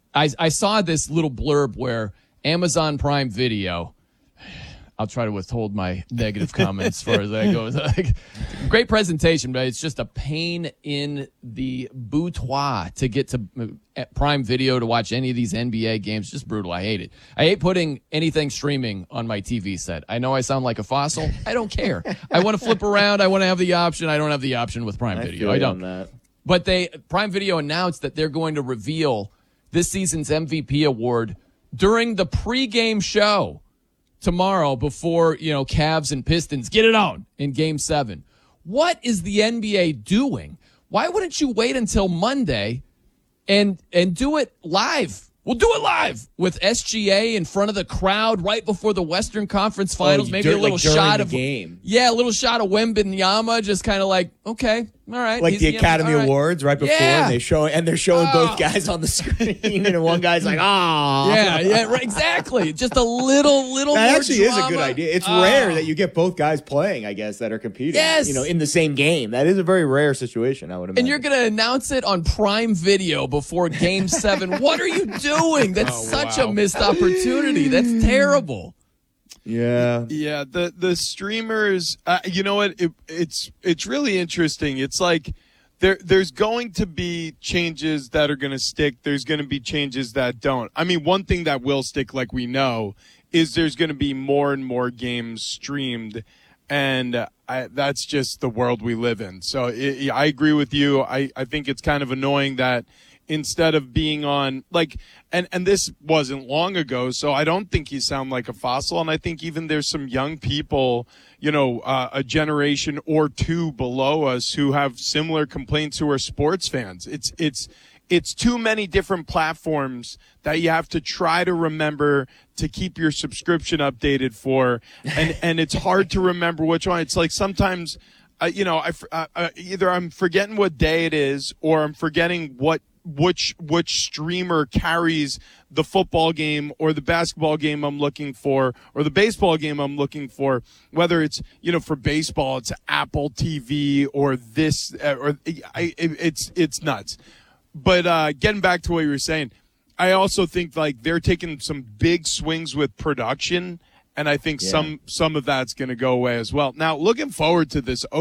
I saw this little blurb where Amazon Prime Video. I'll try to withhold my negative comments as far as that goes. Great presentation, but it's just a pain in the boudoir to get to Prime Video to watch any of these NBA games. Just brutal. I hate it. I hate putting anything streaming on my TV set. I know I sound like a fossil. I don't care. I want to flip around. I want to have the option. I don't have the option with Prime Video. I don't. But Prime Video announced that they're going to reveal this season's MVP award during the pregame show tomorrow before, Cavs and Pistons get it on in Game 7. What is the NBA doing? Why wouldn't you wait until Monday and do it live? We'll do it live with SGA in front of the crowd right before the Western Conference Finals. Maybe a little shot of game. Yeah, a little shot of Wembanyama, just kind of like, okay, all right. Like the Academy Awards right before, and they're showing both guys on the screen, and one guy's like, "Ah." Yeah, right, exactly. Just a little. That more actually drama. is a good idea. It's rare that you get both guys playing, I guess, that are competing. Yes. In the same game. That is a very rare situation, I would imagine. And you're going to announce it on Prime Video before Game 7. What are you doing? That's such a missed opportunity. That's terrible. Yeah. Yeah, the streamers, you know what? It's really interesting. It's like there's going to be changes that are going to stick. There's going to be changes that don't. I mean, one thing that will stick, like we know, is there's going to be more and more games streamed, and that's just the world we live in. So I agree with you. I think it's kind of annoying that instead of being on and this wasn't long ago, so I don't think you sound like a fossil. And I think even there's some young people, a generation or two below us who have similar complaints who are sports fans. It's too many different platforms that you have to try to remember to keep your subscription updated for. And it's hard to remember which one. It's like sometimes, either I'm forgetting what day it is or I'm forgetting which streamer carries the football game or the basketball game I'm looking for or the baseball game I'm looking for, whether it's, for baseball, it's Apple TV or this, it's nuts. But, getting back to what you were saying, I also think they're taking some big swings with production. And I think some of that's going to go away as well. Now, looking forward to this